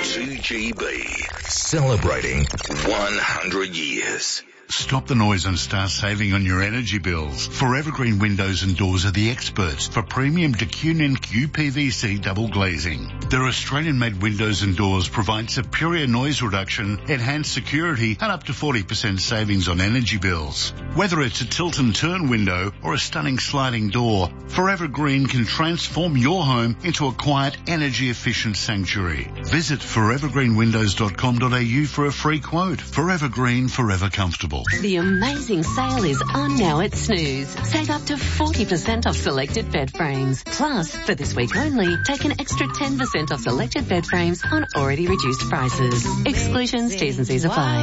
2GB, celebrating 100 years. Stop the noise and start saving on your energy bills. Forever Green Windows and Doors are the experts for premium DeCunin QPVC double glazing. Their Australian-made windows and doors provide superior noise reduction, enhanced security, and up to 40% savings on energy bills. Whether it's a tilt and turn window or a stunning sliding door, Forever Green can transform your home into a quiet, energy-efficient sanctuary. Visit forevergreenwindows.com.au for a free quote. Forever Green, forever comfortable. The amazing sale is on now at Snooze. Save up to 40% off selected bed frames. Plus, for this week only, take an extra 10% off selected bed frames on already reduced prices. Exclusions, T's and C's apply.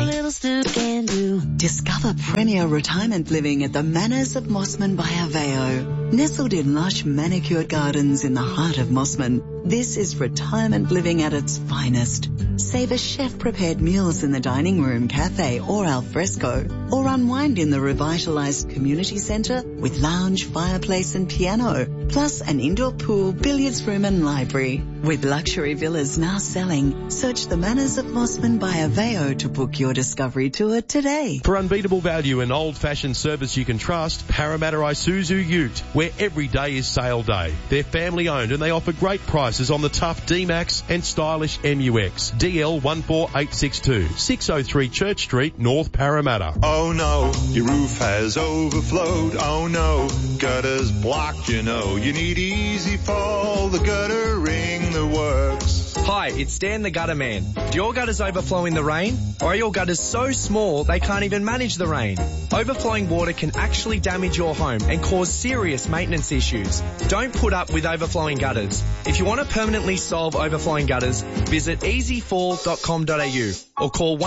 Discover premier retirement living at the Manors of Mossman by Aveo. Nestled in lush manicured gardens in the heart of Mossman, this is retirement living at its finest. Savor chef-prepared meals in the dining room, cafe or al fresco, or unwind in the revitalised community centre with lounge, fireplace and piano, plus an indoor pool, billiards room and library. With luxury villas now selling, search the Manors of Mossman by Aveo to book your discovery tour today. For unbeatable value and old-fashioned service you can trust, Parramatta Isuzu Ute, where every day is sale day. They're family-owned and they offer great prices on the tough D-Max and stylish MUX. DL 14862, 603 Church Street, North Parramatta. Oh no, your roof has overflowed. Oh no, gutters blocked, you know. You need Easy Fall, the gutter ring that works. Hi, it's Dan the Gutter Man. Do your gutters overflow in the rain? Or are your gutters so small they can't even manage the rain? Overflowing water can actually damage your home and cause serious maintenance issues. Don't put up with overflowing gutters. If you want to permanently solve overflowing gutters, visit easyfall.com.au or call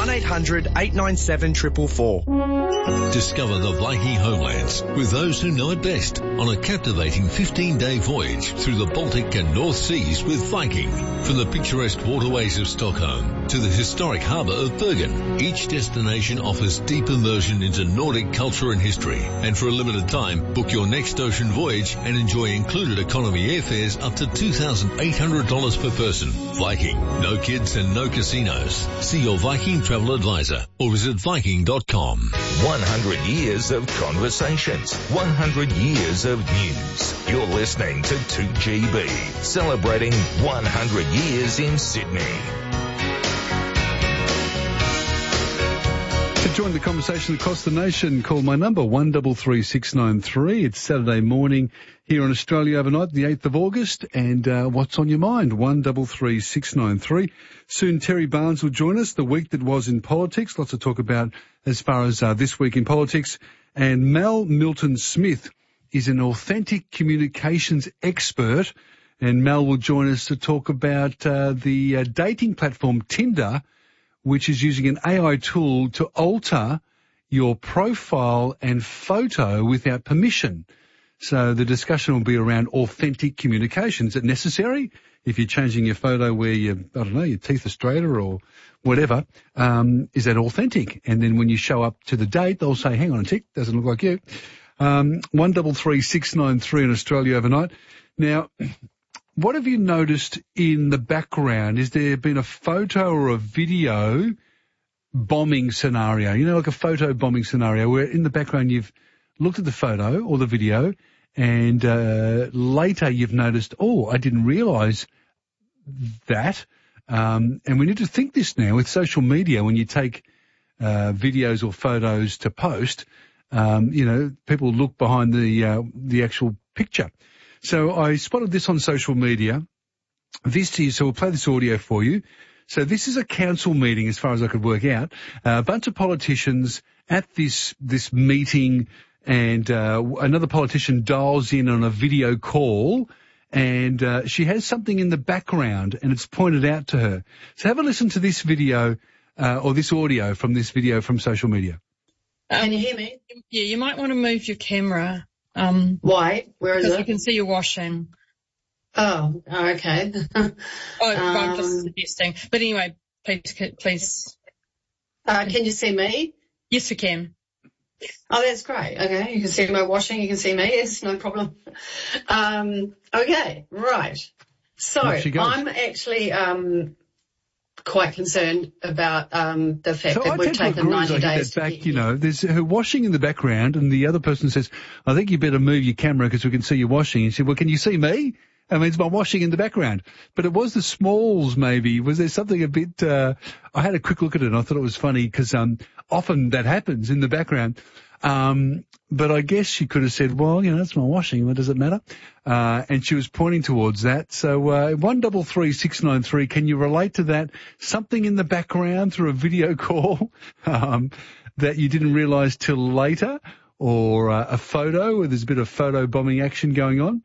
1-800-897-444. Discover the Viking homelands with those who know it best on a captivating 15-day voyage through the Baltic and North Seas with Viking. From the picturesque waterways of Stockholm to the historic harbour of Bergen, each destination offers deep immersion into Nordic culture and history. And for a limited time, book your next ocean voyage and enjoy included economy airfares up to $2,800 per person. Viking, no kids and no casinos. See your Viking travel advisor or visit Viking.com. 100 years of conversations, 100 years of news. You're listening to 2GB, celebrating 100 years in Sydney. To join the conversation across the nation, call my number 133693. It's Saturday morning here on Australia Overnight, the 8th of August, and what's on your mind? 133693. Soon Terry Barnes will join us, the week that was in politics. Lots to talk about as far as this week in politics. And Mel Milton-Smith is an authentic communications expert, and Mel will join us to talk about the dating platform Tinder, which is using an AI tool to alter your profile and photo without permission. So the discussion will be around authentic communication. Is it necessary? If you're changing your photo where your teeth are straighter or whatever, is that authentic? And then when you show up to the date, they'll say, hang on a tick, doesn't look like you. 133693 in Australia Overnight. Now, what have you noticed in the background? Has there been a photo or a video bombing scenario? You know, like a photo bombing scenario where in the background you've looked at the photo or the video and later you've noticed, I didn't realise that. And we need to think this now with social media when you take videos or photos to post. People look behind the actual picture. So I spotted this on social media. So we'll play this audio for you. So this is a council meeting as far as I could work out. A bunch of politicians at this meeting, and another politician dials in on a video call, and she has something in the background and it's pointed out to her. So have a listen to this video or this audio from this video from social media. Can you hear me? Yeah, you might want to move your camera. Why? Where is it? I can see you washing. Oh, okay. I'm just suggesting. But anyway, please. Can you see me? Yes, we can. Oh, that's great. Okay, you can see my washing. You can see me. Yes, no problem. Okay, right. So I'm actually quite concerned about the fact So that I we've tend to taken agree 90 with days that to back, get you here. know, there's her washing in the background and the other person says, I think you better move your camera because we can see you washing. And she said, well, can you see me? I mean, it's my washing in the background. But it was the smalls maybe. Was there something a bit, I had a quick look at it and I thought it was funny because, often that happens in the background. But I guess she could have said, well, you know, it's my washing. What does it matter? And she was pointing towards that. So, 133693, can you relate to that? Something in the background through a video call, that you didn't realize till later, or a photo where there's a bit of photo bombing action going on?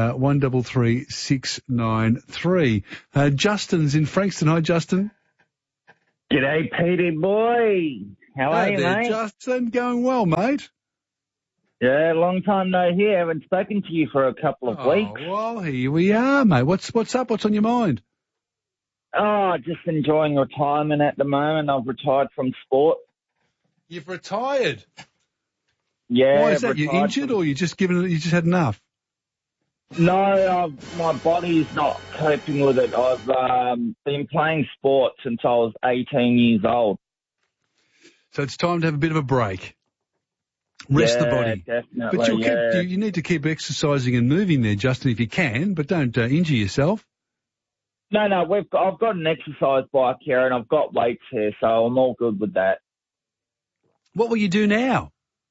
133693. Justin's in Frankston. Hi, Justin. G'day, Petey boy. How are you, there, mate? Justin. Going well, mate. Yeah, long time no hear. Haven't spoken to you for a couple of weeks. Well, here we are, mate. What's up? What's on your mind? Oh, just enjoying retirement at the moment. I've retired from sport. You've retired? Yeah. Why is that? You injured or you just had enough? No, my body's not coping with it. I've been playing sport since I was 18 years old. So it's time to have a bit of a break. Rest the body. Definitely, but you need to keep exercising and moving there, Justin, if you can, but don't injure yourself. No, I've got an exercise bike here and I've got weights here, so I'm all good with that. What will you do now?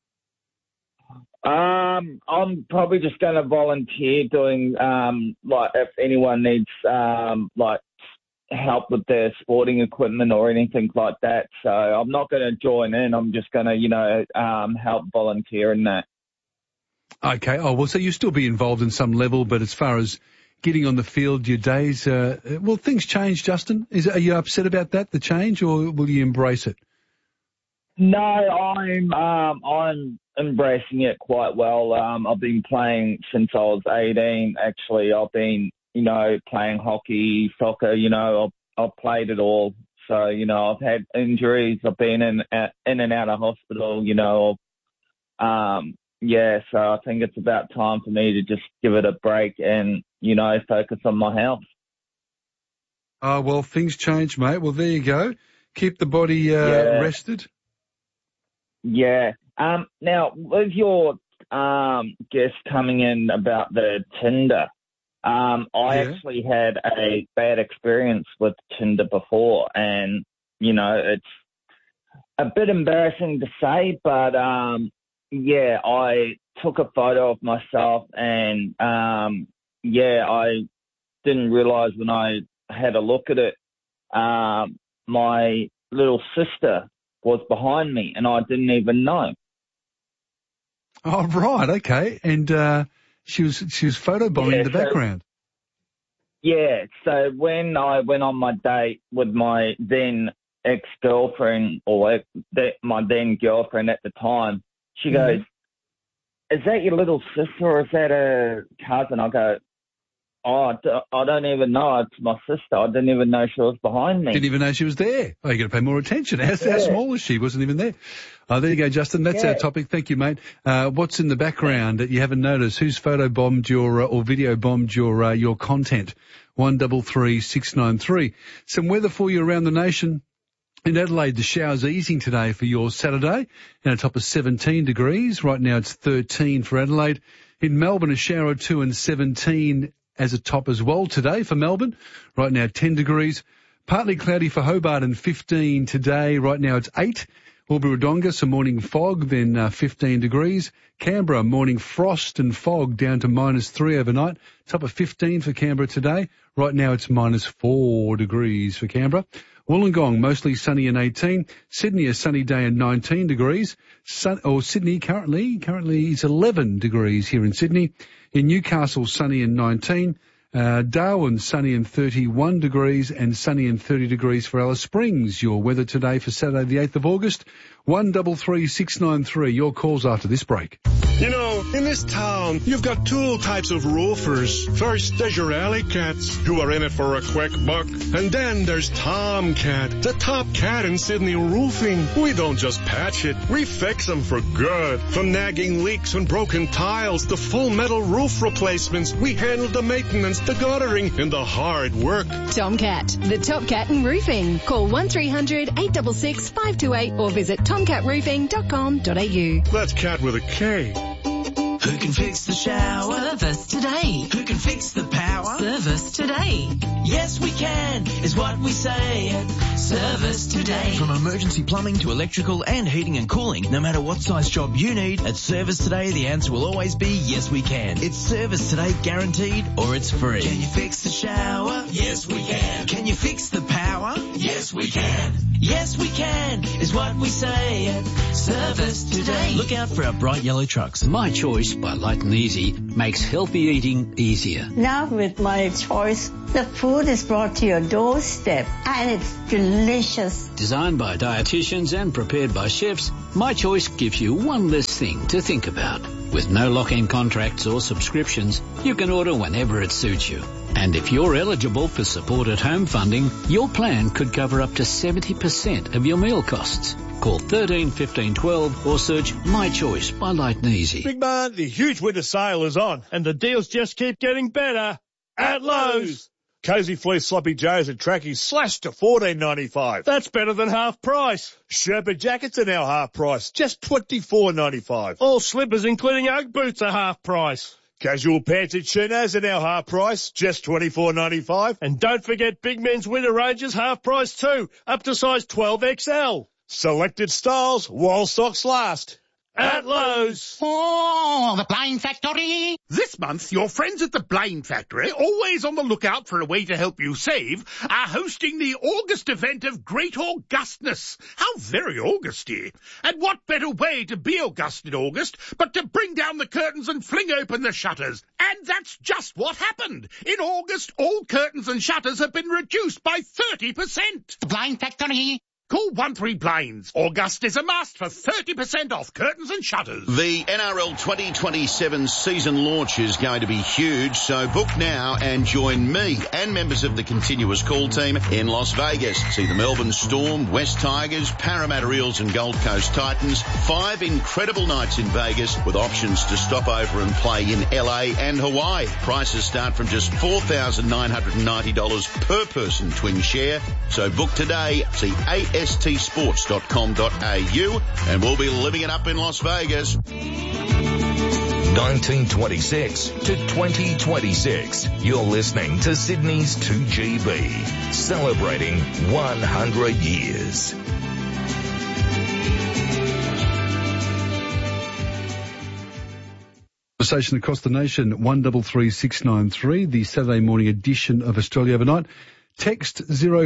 I'm probably just going to volunteer doing, if anyone needs, help with their sporting equipment or anything like that. So I'm not going to join in. I'm just going to, help volunteer in that. Okay. Oh, well, so you'll still be involved in some level, but as far as getting on the field, your days, things change, Justin. Are you upset about that, the change, or will you embrace it? No, I'm embracing it quite well. I've been playing since I was 18. Actually, I've been, playing hockey, soccer, I've played it all. So, I've had injuries. I've been in and out of hospital, so I think it's about time for me to just give it a break and, focus on my health. Oh, well, things change, mate. Well, there you go. Keep the body rested. Yeah. Now, with your guest coming in about the Tinder, I actually had a bad experience with Tinder before, and, it's a bit embarrassing to say, but, I took a photo of myself and, I didn't realize when I had a look at it, my little sister was behind me and I didn't even know. Oh, right. Okay. And, she was photobombing in the background. Yeah. So when I went on my date with my then ex-girlfriend or my then girlfriend at the time, she goes, is that your little sister or is that a cousin? I go, oh, I don't even know. It's my sister. I didn't even know she was behind me. Didn't even know she was there. Oh, you got to pay more attention. How small is she? Wasn't even there. Oh, there you go, Justin. That's our topic. Thank you, mate. What's in the background that you haven't noticed? Who's photobombed or video bombed your content? 133693. Some weather for you around the nation. In Adelaide, the showers easing today for your Saturday, and a top of 17 degrees. Right now it's 13 for Adelaide. In Melbourne, a shower or two and 17 as a top as well today for Melbourne. Right now 10 degrees. Partly cloudy for Hobart and 15 today. Right now it's 8. Albury-Wodonga, some morning fog, then 15 degrees. Canberra, morning frost and fog down to -3 overnight. Top of 15 for Canberra today. Right now it's -4 degrees for Canberra. Wollongong, mostly sunny and 18. Sydney, a sunny day and 19 degrees. Sydney currently is 11 degrees here in Sydney. In Newcastle, sunny and 19. Darwin, sunny and 31 degrees, and sunny and 30 degrees for Alice Springs. Your weather today for Saturday the 8th of August. 133693. Your calls after this break. You know, in this town, you've got two types of roofers. First, there's your alley cats, who are in it for a quick buck. And then there's Tomcat, the top cat in Sydney roofing. We don't just patch it, we fix them for good. From nagging leaks and broken tiles to full metal roof replacements, we handle the maintenance, the guttering, and the hard work. Tomcat, the top cat in roofing. Call 1300 866 528 or visit tomcatroofing.com.au. That's cat with a K. Who can fix the shower? Service today. Who can fix the power? Service today. Yes, we can, is what we say at Service Today. From emergency plumbing to electrical and heating and cooling, no matter what size job you need, at Service Today, the answer will always be yes, we can. It's Service Today guaranteed, or it's free. Can you fix the shower? Yes, we can. Can you fix the power? Yes, we can. Yes, we can, is what we say at Service Today. Look out for our bright yellow trucks. My Choice by Light and Easy makes healthy eating easier. Now with My Choice, the food is brought to your doorstep and it's delicious. Designed by dietitians and prepared by chefs, My Choice gives you one less thing to think about. With no lock-in contracts or subscriptions, you can order whenever it suits you. And if you're eligible for Support at Home funding, your plan could cover up to 70% of your meal costs. Call 13 15 12 or search My Choice by Light and Easy. Big man, the huge winter sale is on and the deals just keep getting better at Lowe's. Cozy Fleece Sloppy Joes and trackies slashed to $14.95. That's better than half price. Sherpa jackets are now half price, just $24.95. All slippers, including Ugg boots, are half price. Casual pants and chinos are now half price, just $24.95. And don't forget Big Men's winter ranges half price too, up to size 12XL. Selected styles while stocks last. At Lowe's. Oh, the Blind Factory. This month, your friends at the Blind Factory, always on the lookout for a way to help you save, are hosting the August event of Great Augustness. How very Augusty. And what better way to be August in August but to bring down the curtains and fling open the shutters? And that's just what happened. In August, all curtains and shutters have been reduced by 30%. The Blind Factory. Call 13 Blinds. August is a must for 30% off curtains and shutters. The NRL 2027 season launch is going to be huge, so book now and join me and members of the continuous call team in Las Vegas. See the Melbourne Storm, West Tigers, Parramatta Eels and Gold Coast Titans. 5 incredible nights in Vegas with options to stop over and play in LA and Hawaii. Prices start from just $4,990 per person twin share. So book today. See astsports.com.au and we'll be living it up in Las Vegas. 1926 to 2026. You're listening to Sydney's 2GB, celebrating 100 years. Conversation across the nation, 133693, the Saturday morning edition of Australia Overnight. Text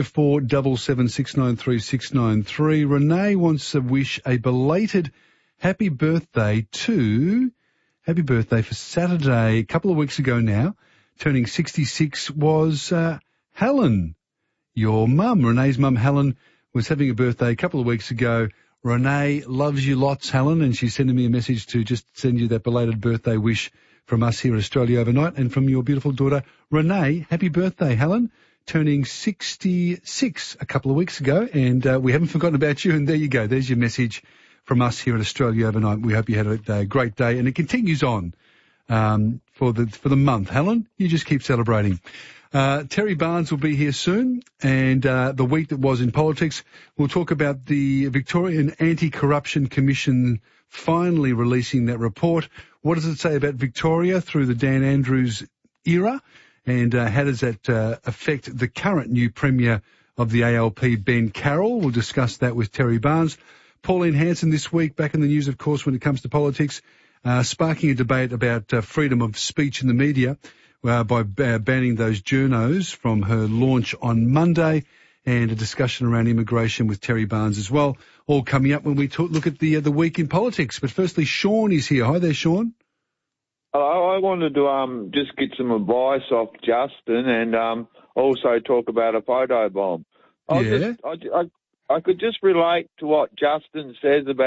0477693693. Renee wants to wish a belated happy birthday for Saturday, a couple of weeks ago now, turning 66, was Helen, your mum. Renee's mum, Helen, was having a birthday a couple of weeks ago. Renee loves you lots, Helen, and she's sending me a message to just send you that belated birthday wish from us here at Australia Overnight and from your beautiful daughter, Renee. Happy birthday, Helen. Turning 66 a couple of weeks ago, and we haven't forgotten about you, and there you go. There's your message from us here at Australia Overnight. We hope you had a great day, and it continues on for the month. Helen, you just keep celebrating. Terry Barnes will be here soon, and the week that was in politics. We'll talk about the Victorian Anti-Corruption Commission finally releasing that report. What does it say about Victoria through the Dan Andrews era? And how does that affect the current new Premier of the ALP, Ben Carroll? We'll discuss that with Terry Barnes. Pauline Hanson this week, back in the news, of course, when it comes to politics, sparking a debate about freedom of speech in the media by banning those journos from her launch on Monday, and a discussion around immigration with Terry Barnes as well, all coming up when we look at the week in politics. But firstly, Sean is here. Hi there, Sean. I wanted to just get some advice off Justin and also talk about a photo bomb. I could just relate to what Justin says about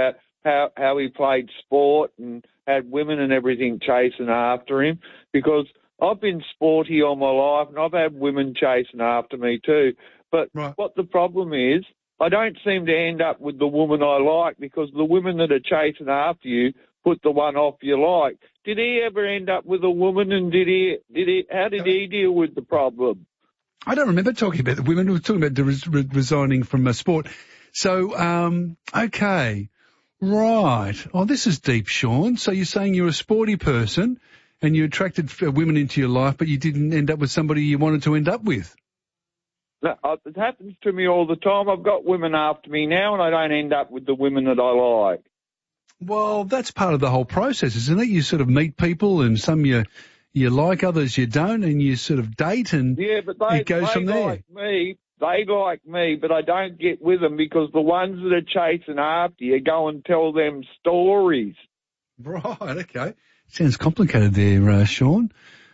how he played sport and had women and everything chasing after him, because I've been sporty all my life and I've had women chasing after me too. But what the problem is, I don't seem to end up with the woman I like, because the women that are chasing after you put the one off you like. Did he ever end up with a woman, and how did he deal with the problem? I don't remember talking about the women. We were talking about resigning from sport. So, okay. Right. Oh, this is deep, Sean. So you're saying you're a sporty person and you attracted women into your life, but you didn't end up with somebody you wanted to end up with. It happens to me all the time. I've got women after me now, and I don't end up with the women that I like. Well, that's part of the whole process, isn't it? You sort of meet people, and some you like, others you don't, and you sort of date, and it goes from there. They like me, but I don't get with them, because the ones that are chasing after you go and tell them stories. Right, okay. Sounds complicated there, Sean.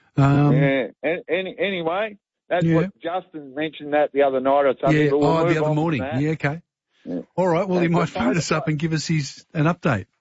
Anyway, that's what Justin mentioned that the other night or something. Yeah, the other morning. Yeah, okay. Yeah. All right, well, he might phone us up and give us an update.